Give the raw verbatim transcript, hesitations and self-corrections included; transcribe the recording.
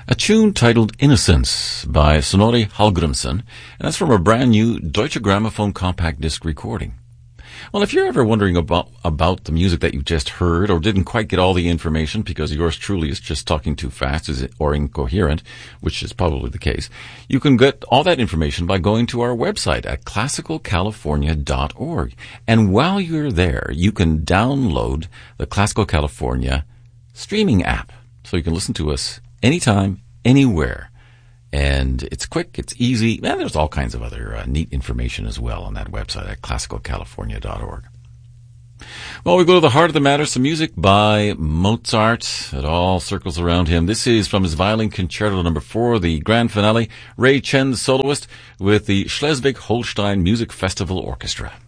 A tune titled Innocence by Snorri Hallgrimsson, and that's from a brand new Deutsche Grammophon compact disc recording. Well, if you're ever wondering about, about the music that you just heard or didn't quite get all the information because yours truly is just talking too fast or incoherent, which is probably the case, you can get all that information by going to our website at classical california dot org. And while you're there, you can download the Classical California streaming app so you can listen to us anytime, anywhere. And it's quick, it's easy, and there's all kinds of other uh, neat information as well on that website at classical california dot org. Well, we go to the heart of the matter, some music by Mozart. It all circles around him. This is from his Violin Concerto number four, the grand finale, Ray Chen, the soloist, with the Schleswig-Holstein Music Festival Orchestra.